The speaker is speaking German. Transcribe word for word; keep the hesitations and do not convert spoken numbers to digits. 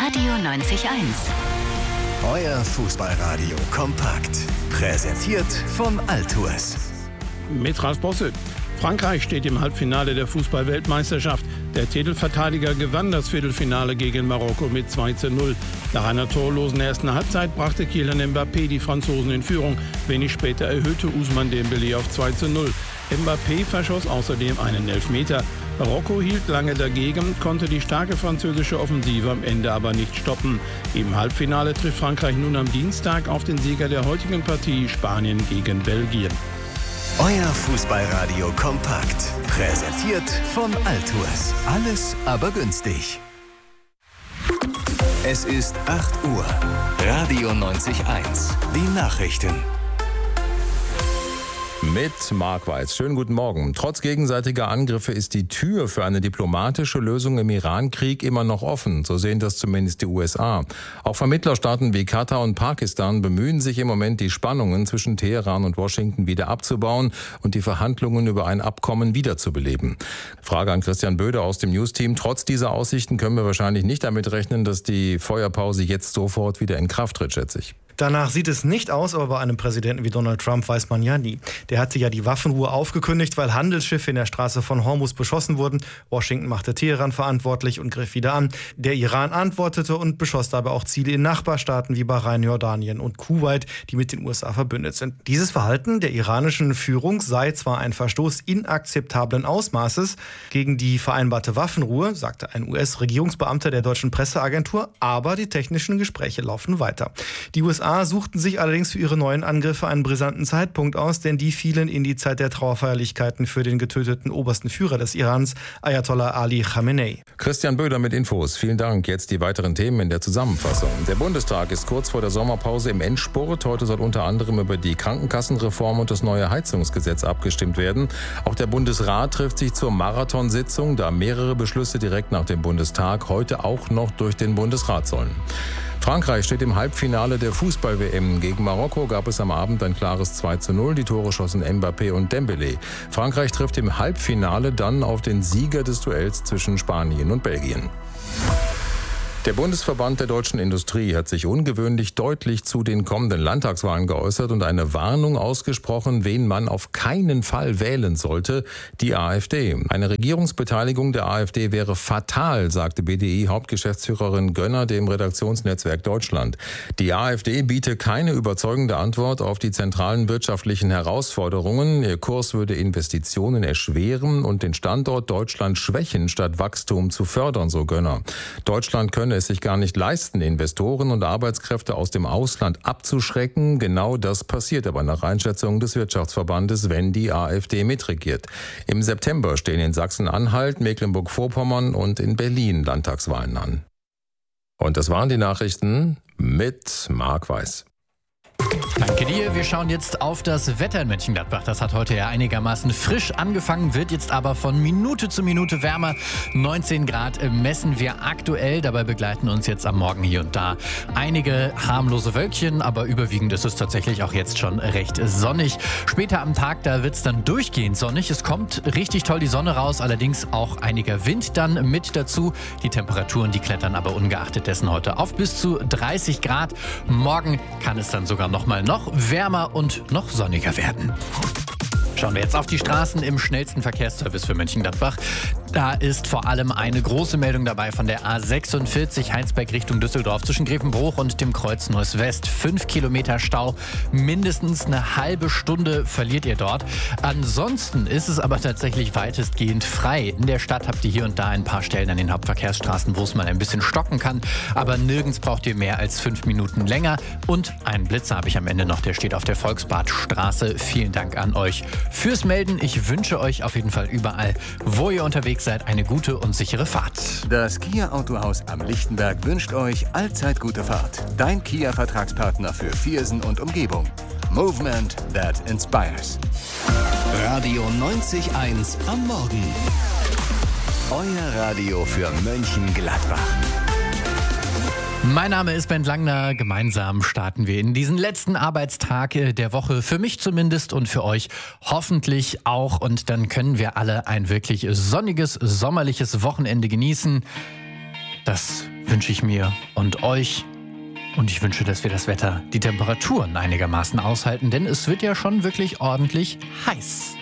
Radio neunzig Komma eins. Euer Fußballradio kompakt. Präsentiert von Altours. Mit Ralf Bosse. Frankreich steht im Halbfinale der Fußball-Weltmeisterschaft. Der Titelverteidiger gewann das Viertelfinale gegen Marokko mit zwei zu null. Nach einer torlosen ersten Halbzeit brachte Kylian Mbappé die Franzosen in Führung. Wenig später erhöhte Ousmane Dembélé auf zwei zu null. Mbappé verschoss außerdem einen Elfmeter. Marokko hielt lange dagegen, konnte die starke französische Offensive am Ende aber nicht stoppen. Im Halbfinale trifft Frankreich nun am Dienstag auf den Sieger der heutigen Partie, Spanien gegen Belgien. Euer Fußballradio kompakt. Präsentiert von Altours. Alles aber günstig. Es ist acht Uhr. Radio neunzig Komma eins. Die Nachrichten. Mit Marc Weiß. Schönen guten Morgen. Trotz gegenseitiger Angriffe ist die Tür für eine diplomatische Lösung im Iran-Krieg immer noch offen. So sehen das zumindest die U S A. Auch Vermittlerstaaten wie Katar und Pakistan bemühen sich im Moment, die Spannungen zwischen Teheran und Washington wieder abzubauen und die Verhandlungen über ein Abkommen wiederzubeleben. Frage an Christian Böde aus dem News-Team. Trotz dieser Aussichten können wir wahrscheinlich nicht damit rechnen, dass die Feuerpause jetzt sofort wieder in Kraft tritt, schätze ich. Danach sieht es nicht aus, aber bei einem Präsidenten wie Donald Trump weiß man ja nie. Der hatte ja die Waffenruhe aufgekündigt, weil Handelsschiffe in der Straße von Hormuz beschossen wurden. Washington machte Teheran verantwortlich und griff wieder an. Der Iran antwortete und beschoss dabei auch Ziele in Nachbarstaaten wie Bahrain, Jordanien und Kuwait, die mit den U S A verbündet sind. Dieses Verhalten der iranischen Führung sei zwar ein Verstoß inakzeptablen Ausmaßes gegen die vereinbarte Waffenruhe, sagte ein U S-Regierungsbeamter der deutschen Presseagentur, aber die technischen Gespräche laufen weiter. Die U S A suchten sich allerdings für ihre neuen Angriffe einen brisanten Zeitpunkt aus, denn die fielen in die Zeit der Trauerfeierlichkeiten für den getöteten obersten Führer des Irans, Ayatollah Ali Khamenei. Christian Böder mit Infos. Vielen Dank. Jetzt die weiteren Themen in der Zusammenfassung. Der Bundestag ist kurz vor der Sommerpause im Endspurt. Heute soll unter anderem über die Krankenkassenreform und das neue Heizungsgesetz abgestimmt werden. Auch der Bundesrat trifft sich zur Marathonsitzung, da mehrere Beschlüsse direkt nach dem Bundestag heute auch noch durch den Bundesrat sollen. Frankreich steht im Halbfinale der Fußball-W M. Gegen Marokko gab es am Abend ein klares zwei zu null. Die Tore schossen Mbappé und Dembélé. Frankreich trifft im Halbfinale dann auf den Sieger des Duells zwischen Spanien und Belgien. Der Bundesverband der deutschen Industrie hat sich ungewöhnlich deutlich zu den kommenden Landtagswahlen geäußert und eine Warnung ausgesprochen, wen man auf keinen Fall wählen sollte: die AfD. Eine Regierungsbeteiligung der AfD wäre fatal, sagte B D I-Hauptgeschäftsführerin Gönner dem Redaktionsnetzwerk Deutschland. Die AfD biete keine überzeugende Antwort auf die zentralen wirtschaftlichen Herausforderungen. Ihr Kurs würde Investitionen erschweren und den Standort Deutschland schwächen, statt Wachstum zu fördern, so Gönner. Deutschland könne es sich gar nicht leisten, Investoren und Arbeitskräfte aus dem Ausland abzuschrecken. Genau das passiert aber nach Einschätzung des Wirtschaftsverbandes, wenn die AfD mitregiert. Im September stehen in Sachsen-Anhalt, Mecklenburg-Vorpommern und in Berlin Landtagswahlen an. Und das waren die Nachrichten mit Marc Weiß. Danke dir. Wir schauen jetzt auf das Wetter in Mönchengladbach. Das hat heute ja einigermaßen frisch angefangen, wird jetzt aber von Minute zu Minute wärmer. neunzehn Grad messen wir aktuell. Dabei begleiten uns jetzt am Morgen hier und da einige harmlose Wölkchen, aber überwiegend ist es tatsächlich auch jetzt schon recht sonnig. Später am Tag, da wird es dann durchgehend sonnig. Es kommt richtig toll die Sonne raus, allerdings auch einiger Wind dann mit dazu. Die Temperaturen, die klettern aber ungeachtet dessen heute auf bis zu dreißig Grad. Morgen kann es dann sogar noch mal noch wärmer und noch sonniger werden. Schauen wir jetzt auf die Straßen im schnellsten Verkehrsservice für Mönchengladbach. Da ist vor allem eine große Meldung dabei von der A sechsundvierzig Heinsberg Richtung Düsseldorf zwischen Grevenbruch und dem Kreuz Neuss West. Fünf Kilometer Stau, mindestens eine halbe Stunde verliert ihr dort. Ansonsten ist es aber tatsächlich weitestgehend frei. In der Stadt habt ihr hier und da ein paar Stellen an den Hauptverkehrsstraßen, wo es mal ein bisschen stocken kann. Aber nirgends braucht ihr mehr als fünf Minuten länger. Und einen Blitzer habe ich am Ende noch, der steht auf der Volksbadstraße. Vielen Dank an euch fürs Melden. Ich wünsche euch auf jeden Fall überall, wo ihr unterwegs seid, eine gute und sichere Fahrt. Das Kia Autohaus am Lichtenberg wünscht euch allzeit gute Fahrt. Dein Kia-Vertragspartner für Viersen und Umgebung. Movement that inspires. Radio neunzig Komma eins am Morgen. Euer Radio für Mönchengladbach. Mein Name ist Ben Langner. Gemeinsam starten wir in diesen letzten Arbeitstag der Woche. Für mich zumindest und für euch hoffentlich auch. Und dann können wir alle ein wirklich sonniges, sommerliches Wochenende genießen. Das wünsche ich mir und euch. Und ich wünsche, dass wir das Wetter, die Temperaturen einigermaßen aushalten, denn es wird ja schon wirklich ordentlich heiß.